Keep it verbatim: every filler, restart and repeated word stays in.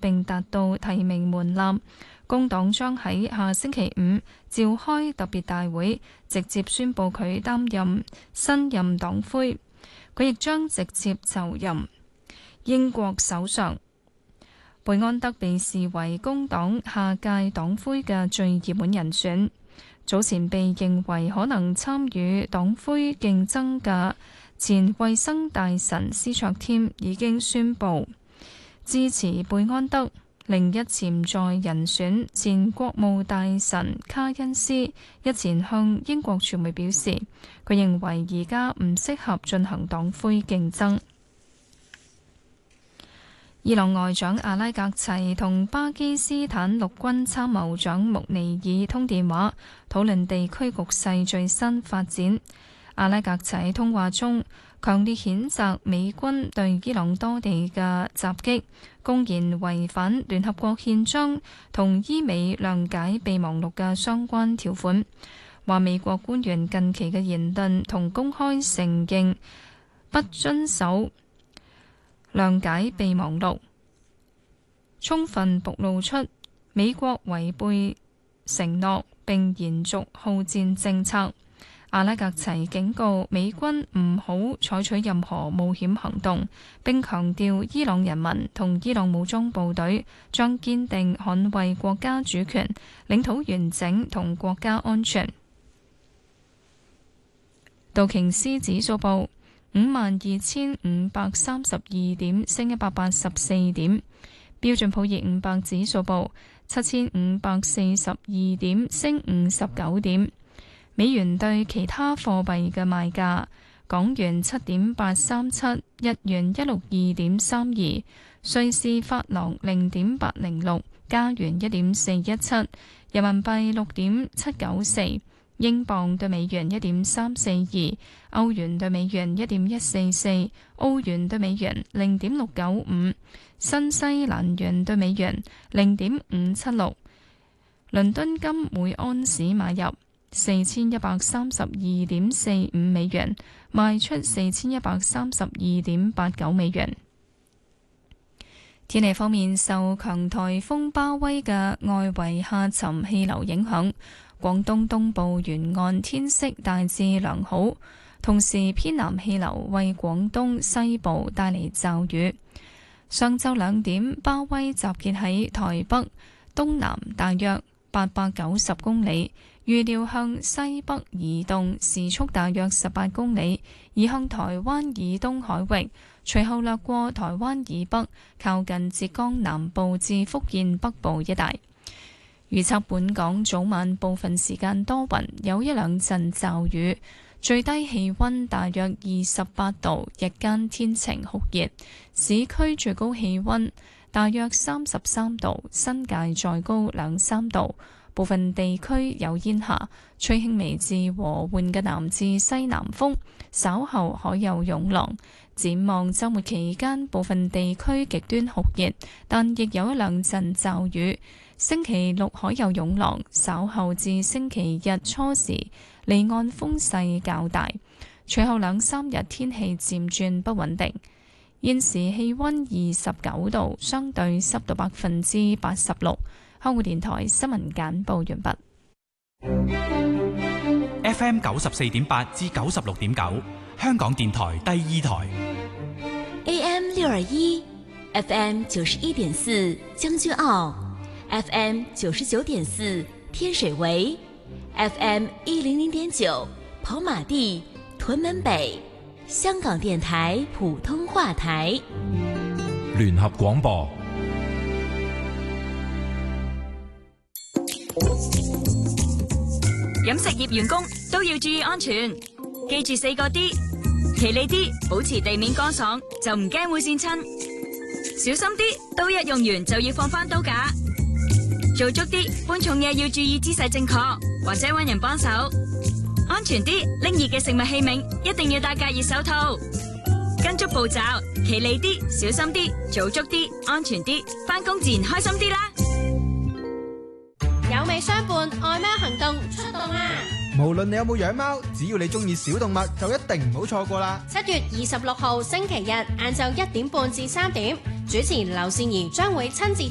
並達到提名門檻。工黨將喺下星期五召開特別大會，直接宣布佢擔任新任黨魁。佢亦將直接就任英國首相。貝安德被視為工黨下屆黨魁嘅最熱門人選。早前被認為可能參與黨魁競爭嘅前衛生大臣斯卓添已經宣布支持貝安德。另一潛在人選前國務大臣卡恩斯日前向英國傳媒表示，佢認為而家唔適合進行黨魁競爭。伊朗外長阿拉格齊同巴基斯坦陸軍參謀長穆尼爾通電話，討論地區局勢最新發展。阿拉格齊通話中強烈譴責美軍對伊朗多地嘅襲擊，公然違反聯合國憲章同伊美諒解備忘錄嘅相關條款，話美國官員近期嘅言論同公開承認不遵守諒解備忘錄，充分暴露出美國違背承諾並延續好戰政策。阿拉格齊警告美軍唔好採取任何冒險行動，並強調伊朗人民同伊朗武裝部隊將堅定捍衛國家主權、領土完整同國家安全。道瓊斯指數報五萬二千五百三十二點，升一百八十四點。標準普爾五百指數報七千五百四十二點，升五十九點。美元對其他貨幣嘅賣價：港元七點八三七，日元一六二點三二，瑞士法郎零點八零六，加元一點四一七，人民幣六點七九四，英鎊對美元一點三四二，歐元對美元一點一四四，澳元對美元零點六九五，新西蘭元對美元零點五七六。倫敦金每安士買入四千一百三十二點四五美元，賣出四千一百三十二點八九美元。天氣方面，受強颱風巴威嘅外圍下沉氣流影響，廣東東部沿岸天色大致良好，同時偏南氣流為廣東西部帶嚟驟雨。上晝兩點，巴威集結喺台北東南大約八百九十公里，預料向西北移動，時速大約十八公里，移向台灣以東海域，隨後掠過台灣以北，靠近浙江南部至福建北部一帶。預測本港早晚部分時間多雲，有一兩陣驟雨，最低氣溫大約二十八度，日間天晴酷熱，市區最高氣溫大約三十三度，新界再高兩三度。部分地區有煙霞，吹輕微至和緩嘅南至西南風，稍後海有湧浪。展望週末期間，部分地區極端酷熱，但亦有一兩陣驟雨。星期六海有湧浪，稍後至星期日初時離岸風勢較大。隨後兩三日天氣漸轉不穩定。現時氣溫二十九度，相對濕度百分之八十六。香港電台新聞簡報完畢。 F M 九十四點八至九十六點九，香港電台第二台。 A M 六二一，F M 九十一點四將軍澳，F M 九十九點四天水圍，F M 一零零點九跑馬地、屯門北。香港電台普通話台。 聯合廣播。 飲食業員工都要注意安全，記住四個 D， 企理啲，保持地面乾爽，就唔驚會跣親；小心啲，刀一用完就要放返刀架；做足啲，搬重嘢要注意姿勢正確，或者搵人幫手；安全啲，拎熱嘅食物器皿一定要戴隔熱手套。跟足步驟，企理啲，小心啲，做足啲，安全啲，返工自然開心啲啦。 有味相伴，愛貓行動出動啦！ 無論你有冇養貓，只要你中意小動物，就一定唔好錯過啦！ 七月二十六號星期日晏晝一點半至三點，主持劉善儀將會親自